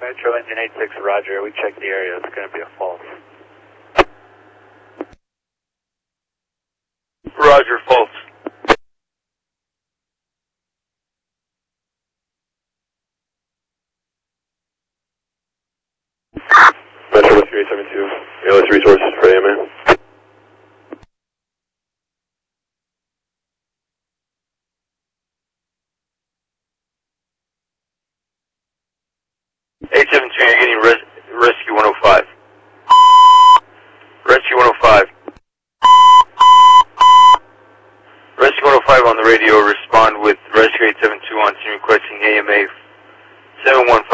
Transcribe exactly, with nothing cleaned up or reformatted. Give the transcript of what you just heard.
Metro Engine eight six, roger. We checked the area. It's going to be a false. Roger, false. Metro Whiskey eight seven two, A L S resources for A M A. eight seven two, you're getting res Rescue one oh five. Rescue one oh five. Rescue one oh five on the radio, respond with Rescue eight seven two on scene requesting A M A seven one